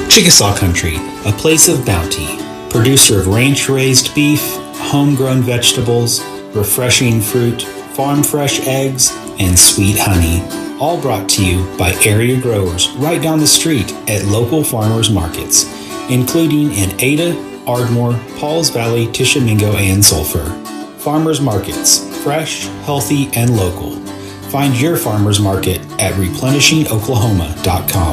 Chickasaw Country, a place of bounty, producer of ranch-raised beef, homegrown vegetables, refreshing fruit, farm-fresh eggs, and sweet honey, all brought to you by area growers right down the street at local farmers markets, including in Ada, Ardmore, Pauls Valley, Tishomingo, and Sulphur. Farmers markets, fresh, healthy, and local. Find your farmers market at replenishingoklahoma.com.